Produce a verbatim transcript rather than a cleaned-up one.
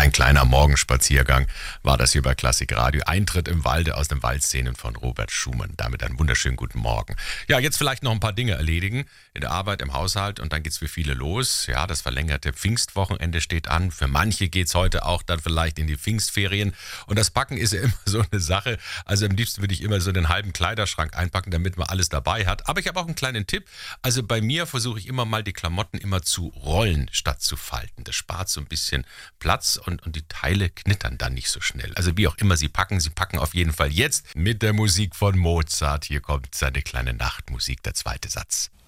Ein kleiner Morgenspaziergang war das hier bei Klassik Radio. Eintritt im Walde aus den Waldszenen von Robert Schumann. Damit einen wunderschönen guten Morgen. Ja, jetzt vielleicht noch ein paar Dinge erledigen. In der Arbeit, im Haushalt und dann geht's für viele los. Ja, das verlängerte Pfingstwochenende steht an. Für manche geht's heute auch dann vielleicht in die Pfingstferien. Und das Packen ist ja immer so eine Sache. Also am liebsten würde ich immer so den halben Kleiderschrank einpacken, damit man alles dabei hat. Aber ich habe auch einen kleinen Tipp. Also bei mir versuche ich immer mal die Klamotten immer zu rollen statt zu falten. Das spart so ein bisschen Platz und, und die Teile knittern dann nicht so schnell. Also wie auch immer Sie packen, Sie packen auf jeden Fall jetzt mit der Musik von Mozart. Hier kommt seine kleine Nachtmusik, der zweite Satz.